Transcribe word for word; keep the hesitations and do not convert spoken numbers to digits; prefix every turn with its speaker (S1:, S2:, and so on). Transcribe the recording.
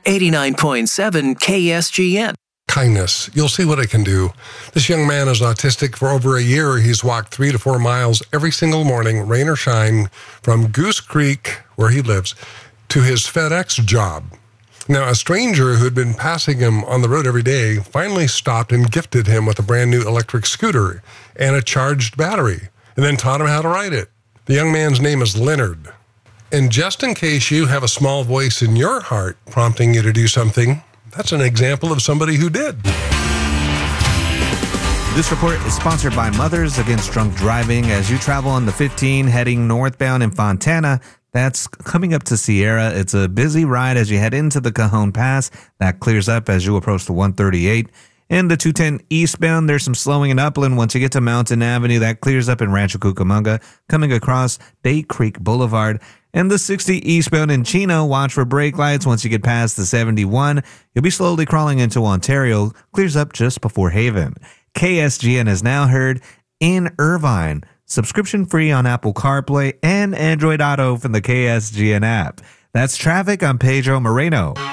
S1: eighty-nine point seven K S G N.
S2: Kindness. You'll see what it can do. This young man is autistic. For over a year, he's walked three to four miles every single morning, rain or shine, from Goose Creek, where he lives, to his FedEx job. Now, a stranger who had been passing him on the road every day finally stopped and gifted him with a brand new electric scooter and a charged battery, and then taught him how to ride it. The young man's name is Leonard. And just in case you have a small voice in your heart prompting you to do something, that's an example of somebody who did.
S3: This report is sponsored by Mothers Against Drunk Driving. As you travel on the fifteen heading northbound in Fontana, that's coming up to Sierra. It's a busy ride as you head into the Cajon Pass. That clears up as you approach the one thirty-eight. In the two ten eastbound, there's some slowing in Upland. Once you get to Mountain Avenue, that clears up in Rancho Cucamonga, coming across Bay Creek Boulevard. And the sixty eastbound in Chino, watch for brake lights. Once you get past the seventy-one, you'll be slowly crawling into Ontario, clears up just before Haven. K S G N is now heard in Irvine. Subscription free on Apple CarPlay and Android Auto from the K S G N app. That's traffic. I'm Pedro Moreno.